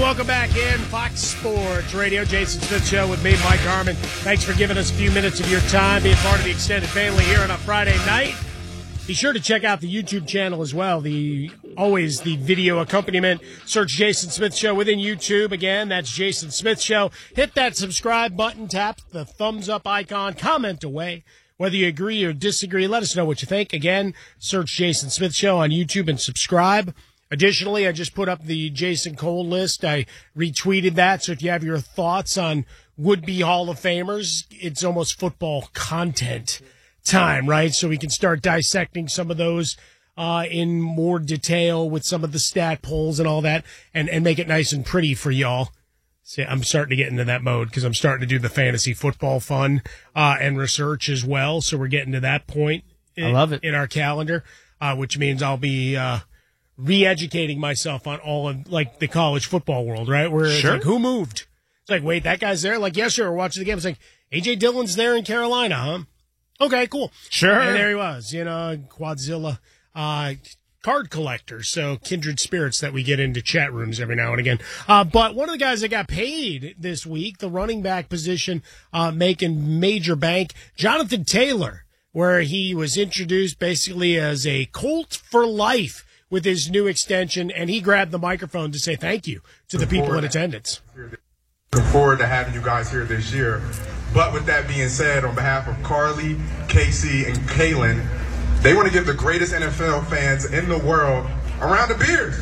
welcome back in Fox Sports Radio. Jason Smith Show with me, Mike Harmon. Thanks for giving us a few minutes of your time, being part of the extended family here on a Friday night. Be sure to check out the YouTube channel as well. Always the video accompaniment. Search Jason Smith Show within YouTube. Again, that's Jason Smith Show. Hit that subscribe button, tap the thumbs up icon, comment away. Whether you agree or disagree, let us know what you think. Again, search Jason Smith Show on YouTube and subscribe. Additionally, I just put up the Jason Cole list. I retweeted that. So if you have your thoughts on would-be Hall of Famers, it's almost football content time, right? So we can start dissecting some of those in more detail with some of the stat polls and all that and make it nice and pretty for y'all. See, I'm starting to get into that mode because I'm starting to do the fantasy football fun and research as well. So we're getting to that point I love it. in our calendar, which means I'll be re-educating myself on all of like the college football world, right? Where it's like, who moved? It's like, wait, that guy's there? Like, yeah, sure, we're watching the game. It's like, A.J. Dillon's there in Carolina, huh? Okay, cool. Sure. And there he was, Quadzilla card collector. So kindred spirits that we get into chat rooms every now and again. But one of the guys that got paid this week, the running back position, making major bank, Jonathan Taylor, where he was introduced basically as a Colt for life with his new extension, and he grabbed the microphone to say thank you to the people in attendance. Looking forward to having you guys here this year. But with that being said, on behalf of Carly, Casey, and Kaylin, they want to give the greatest NFL fans in the world a round of beers.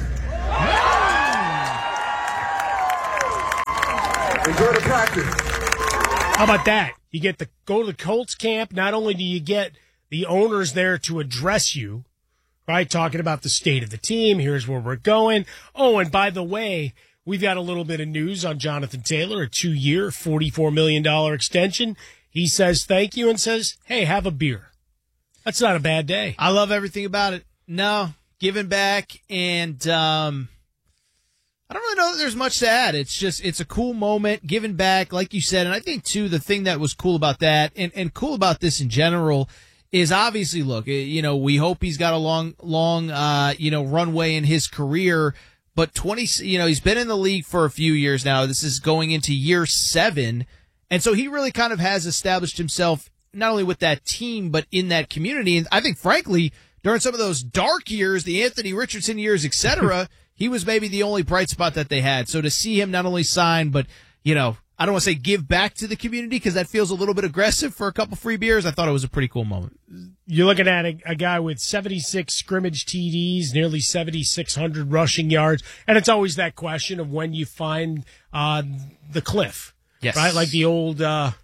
Enjoy the practice. How about that? You get to go to the Colts camp. Not only do you get the owners there to address you, right, talking about the state of the team, here's where we're going. Oh, and by the way, we've got a little bit of news on Jonathan Taylor, a 2-year, $44 million extension. He says thank you and says, hey, have a beer. That's not a bad day. I love everything about it. No, giving back, and I don't really know that there's much to add. It's a cool moment, giving back, like you said. And I think, too, the thing that was cool about that and cool about this in general is obviously, look, we hope he's got a long, runway in his career. But he's been in the league for a few years now. This is going into year 7. And so he really kind of has established himself not only with that team, but in that community. And I think, frankly, during some of those dark years, the Anthony Richardson years, et cetera, he was maybe the only bright spot that they had. So to see him not only sign, but, I don't want to say give back to the community because that feels a little bit aggressive for a couple free beers. I thought it was a pretty cool moment. You're looking at a guy with 76 scrimmage TDs, nearly 7,600 rushing yards. And it's always that question of when you find the cliff. Yes. Right? Like the old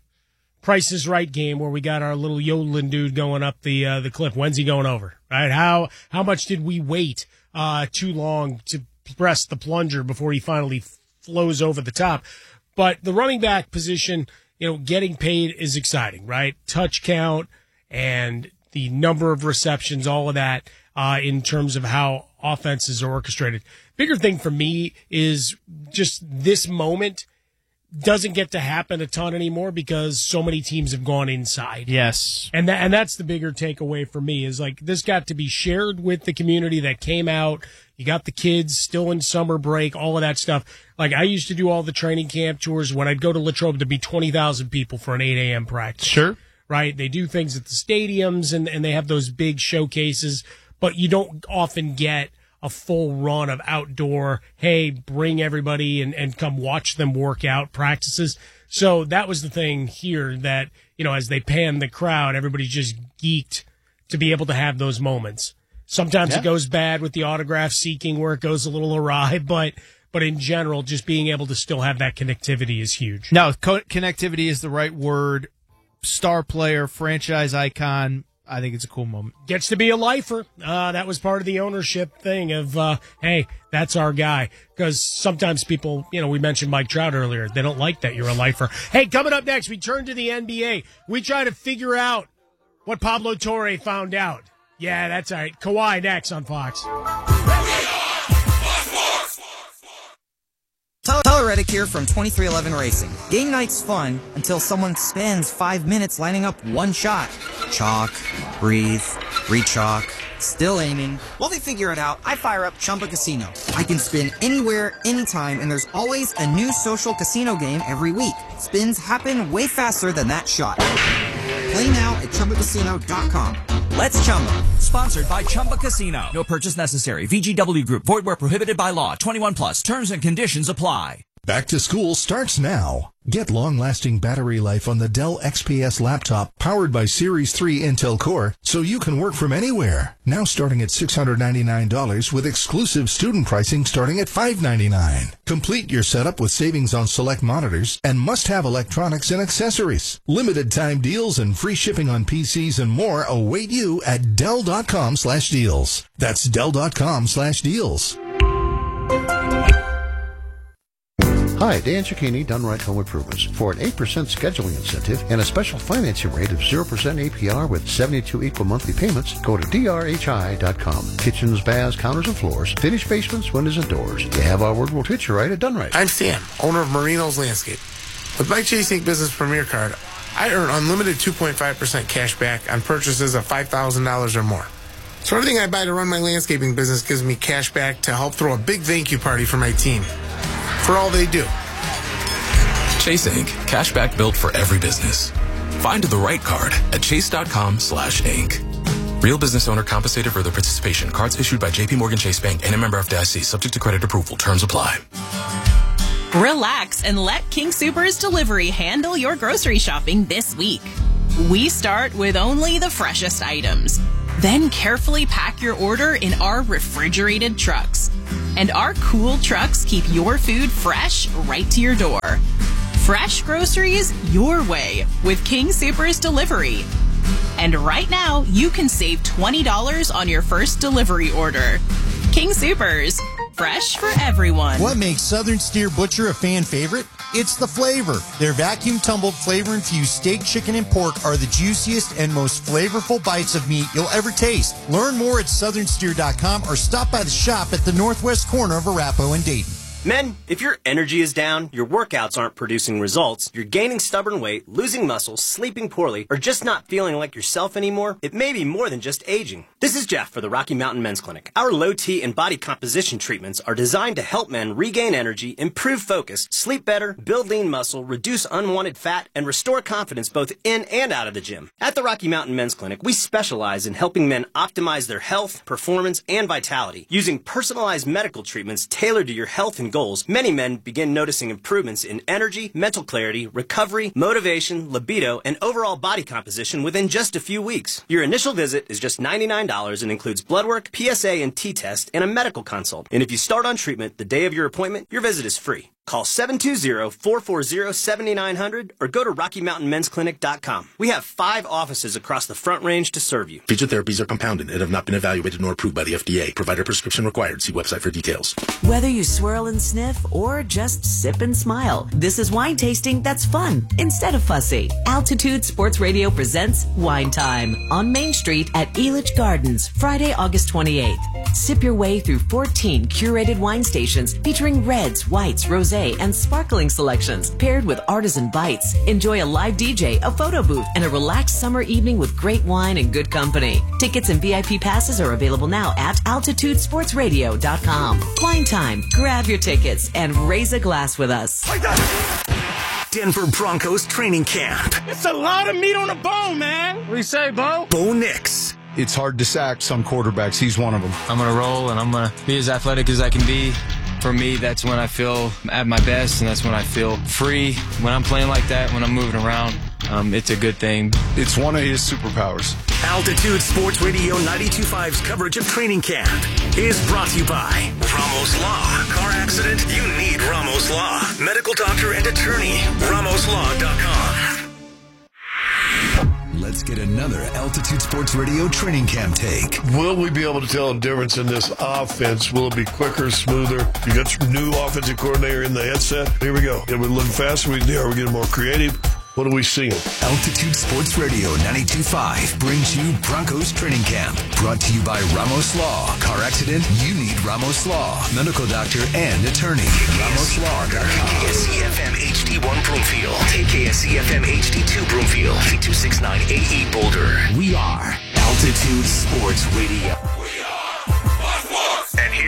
Price is Right game where we got our little yodeling dude going up the cliff. When's he going over? Right? How much did we wait too long to press the plunger before he finally flows over the top? But the running back position, getting paid is exciting, right? Touch count and the number of receptions, all of that in terms of how offenses are orchestrated. Bigger thing for me is just this moment doesn't get to happen a ton anymore because so many teams have gone inside. Yes. And that's the bigger takeaway for me is like this got to be shared with the community that came out. You got the kids still in summer break, all of that stuff. Like I used to do all the training camp tours when I'd go to Latrobe to be 20,000 people for an 8 a.m. practice. Sure. Right? They do things at the stadiums and they have those big showcases, but you don't often get a full run of outdoor, hey, bring everybody and come watch them work out practices. So that was the thing here that, as they pan the crowd, everybody's just geeked to be able to have those moments. Sometimes it goes bad with the autograph seeking where it goes a little awry, but in general, just being able to still have that connectivity is huge. No, connectivity is the right word. Star player, franchise icon. I think it's a cool moment. Gets to be a lifer. That was part of the ownership thing of, hey, that's our guy. Because sometimes people, we mentioned Mike Trout earlier. They don't like that you're a lifer. Hey, coming up next, we turn to the NBA. We try to figure out what Pablo Torre found out. Yeah, that's all right. Kawhi next on Fox. Tyler Reddick here from 2311 Racing. Game night's fun until someone spends 5 minutes lining up one shot. Chalk, breathe, re-chalk, Still aiming. While they figure it out, I fire up Chumba Casino. I can spin anywhere, anytime, and there's always a new social casino game every week. Spins happen way faster than that shot. Play now at ChumbaCasino.com. Let's Chumba. Sponsored by Chumba Casino. No purchase necessary. VGW Group. Void where prohibited by law. 21 plus. Terms and conditions apply. Back to school starts now. Get long-lasting battery life on the Dell XPS laptop powered by Series 3 Intel Core so you can work from anywhere. Now starting at $699 with exclusive student pricing starting at $599. Complete your setup with savings on select monitors and must-have electronics and accessories. Limited time deals and free shipping on PCs and more await you at Dell.com/deals. That's Dell.com/deals. Hi, Dan Cicchini, Done Right Home Improvements. For an 8% scheduling incentive and a special financing rate of 0% APR with 72 equal monthly payments, go to drhi.com. Kitchens, baths, counters, and floors, finished basements, windows, and doors. You have our word, we'll treat you right at Done Right. I'm Sam, owner of Marino's Landscape. With my Chase Ink Business Premier Card, I earn unlimited 2.5% cash back on purchases of $5,000 or more. So everything I buy to run my landscaping business gives me cash back to help throw a big thank you party for my team. For all they do. Chase Ink. Cashback built for every business. Find the right card at chase.com/ink. Real business owner compensated for their participation. Cards issued by JPMorgan Chase Bank and a member FDIC. Subject to credit approval. Terms apply. Relax and let King Soopers Delivery handle your grocery shopping this week. We start with only the freshest items. Then carefully pack your order in our refrigerated trucks. And our cool trucks keep your food fresh right to your door. Fresh groceries your way with King Soopers Delivery. And right now, you can save $20 on your first delivery order. King Soopers. Fresh for everyone. What makes Southern Steer Butcher a fan favorite? It's the flavor. Their vacuum-tumbled, flavor-infused steak, chicken, and pork are the juiciest and most flavorful bites of meat you'll ever taste. Learn more at southernsteer.com or stop by the shop at the northwest corner of Arapahoe and Dayton. Men, if your energy is down, your workouts aren't producing results, you're gaining stubborn weight, losing muscle, sleeping poorly, or just not feeling like yourself anymore, it may be more than just aging. This is Jeff for the Rocky Mountain Men's Clinic. Our low T and body composition treatments are designed to help men regain energy, improve focus, sleep better, build lean muscle, reduce unwanted fat, and restore confidence both in and out of the gym. At the Rocky Mountain Men's Clinic, we specialize in helping men optimize their health, performance, and vitality. Using personalized medical treatments tailored to your health and goals, many men begin noticing improvements in energy, mental clarity, recovery, motivation, libido, and overall body composition within just a few weeks. Your initial visit is just $99 and includes blood work, PSA and T-test, and a medical consult. And if you start on treatment the day of your appointment, your visit is free. Call 720-440-7900 or go to RockyMountainMen'sClinic.com. We have 5 offices across the Front Range to serve you. Featured therapies are compounded and have not been evaluated nor approved by the FDA. Provider prescription required. See website for details. Whether you swirl and sniff or just sip and smile, this is wine tasting that's fun instead of fussy. Altitude Sports Radio presents Wine Time on Main Street at Elitch Gardens, Friday, August 28th. Sip your way through 14 curated wine stations featuring reds, whites, rosé, and sparkling selections paired with artisan bites. Enjoy a live DJ, a photo booth, and a relaxed summer evening with great wine and good company. Tickets and VIP passes are available now at altitudesportsradio.com. Wine Time. Grab your tickets and raise a glass with us. Denver Broncos training camp. It's a lot of meat on the bone, man. What do you say, Bo? Bo Nix. It's hard to sack some quarterbacks. He's one of them. I'm going to roll, and I'm going to be as athletic as I can be. For me, that's when I feel at my best, and that's when I feel free. When I'm playing like that, when I'm moving around, it's a good thing. It's one of his superpowers. Altitude Sports Radio 92.5's coverage of training camp is brought to you by Ramos Law. Car accident? You need Ramos Law. Medical doctor and attorney. RamosLaw.com. Let's get another Altitude Sports Radio training camp take. Will we be able to tell a difference in this offense? Will it be quicker, smoother? You got some new offensive coordinator in the headset. Here we go. Are we looking faster? Are we getting more creative? What are we seeing? Altitude Sports Radio 92.5 brings you Broncos Training Camp. Brought to you by Ramos Law. Car accident? You need Ramos Law. Medical doctor and attorney. RamosLaw.com. KSCFM HD1 Broomfield. KSCFM HD2 Broomfield. 8269 AE Boulder. We are Altitude Sports Radio.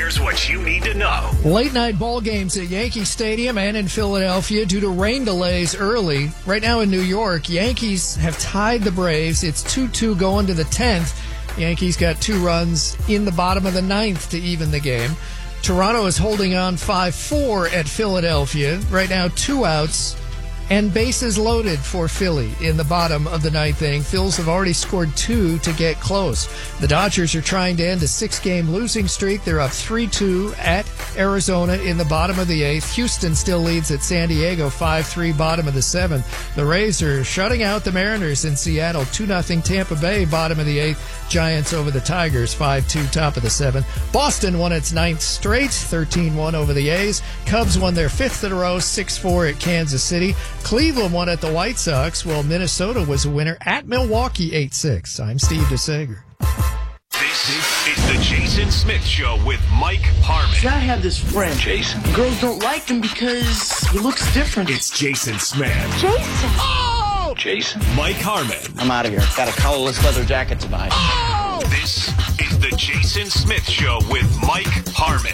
Here's what you need to know. Late night ball games at Yankee Stadium and in Philadelphia due to rain delays early. Right now in New York, Yankees have tied the Braves. It's 2-2 going to the 10th. Yankees got 2 runs in the bottom of the 9th to even the game. Toronto is holding on 5-4 at Philadelphia. Right now 2 outs and bases loaded for Philly in the bottom of the 9th inning. Phils have already scored 2 to get close. The Dodgers are trying to end a 6-game losing streak. They're up 3-2 at Arizona in the bottom of the 8th. Houston still leads at San Diego 5-3 bottom of the 7th. The Rays are shutting out the Mariners in Seattle 2-0 Tampa Bay bottom of the 8th. Giants over the Tigers 5-2 top of the 7th. Boston won its 9th straight 13-1 over the A's. Cubs won their 5th in a row 6-4 at Kansas City. Cleveland won at the White Sox, while Minnesota was a winner at Milwaukee 8-6. I'm Steve DeSager. This is the Jason Smith Show with Mike Harmon. I have this friend, Jason. Girls don't like him because he looks different. It's Jason Smith. Jason! Oh! Jason. Mike Harmon. I'm out of here. Got a collarless leather jacket to buy. Oh! This is the Jason Smith Show with Mike Harmon.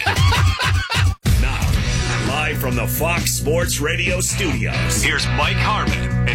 Now, live from the Fox Sports Radio studios, here's Mike Harmon.